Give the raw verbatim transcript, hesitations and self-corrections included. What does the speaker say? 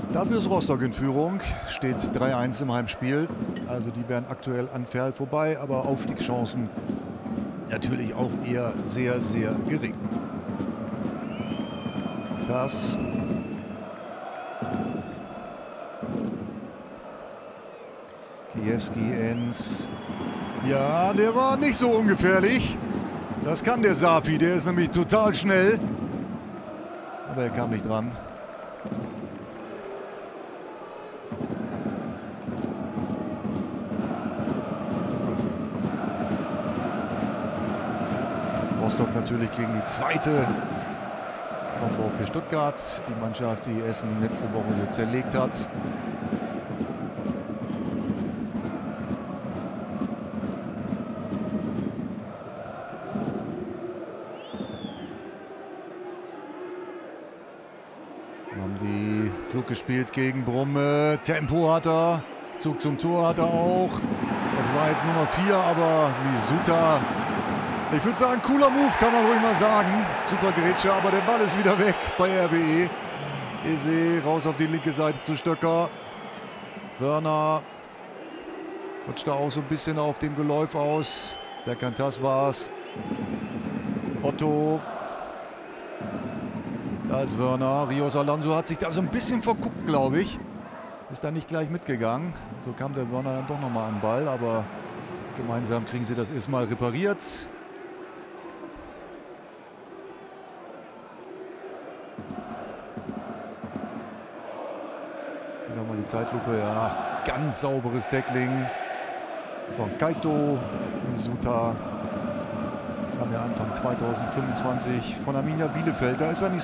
Dafür ist Rostock in Führung, steht drei eins im Heimspiel. Also die wären aktuell an Verl vorbei, aber Aufstiegschancen natürlich auch eher sehr, sehr gering. Das Kiewski, Enz. Ja, der war nicht so ungefährlich. Das kann der Safi, der ist nämlich total schnell. Aber er kam nicht dran. Rostock natürlich gegen die zweite vom VfB Stuttgart. Die Mannschaft, die Essen letzte Woche so zerlegt hat. Haben die klug gespielt gegen Brumme. Tempo hat er. Zug zum Tor hat er auch. Das war jetzt Nummer vier, aber Misuta. Ich würde sagen, cooler Move, kann man ruhig mal sagen. Super Grätsche, aber der Ball ist wieder weg bei R W E. Eze raus auf die linke Seite zu Stöcker. Wörner rutscht da auch so ein bisschen auf dem Geläuf aus. Berkantas war's. Otto. Da ist Wörner. Rios Alonso hat sich da so ein bisschen verguckt, glaube ich. Ist da nicht gleich mitgegangen. So kam der Wörner dann doch nochmal an den Ball, aber gemeinsam kriegen sie das erstmal repariert. Nochmal die Zeitlupe, ja, ganz sauberes Tackling von Kaito Misuta. Kam ja Anfang zweitausendfünfundzwanzig von Arminia Bielefeld. Da ist er nicht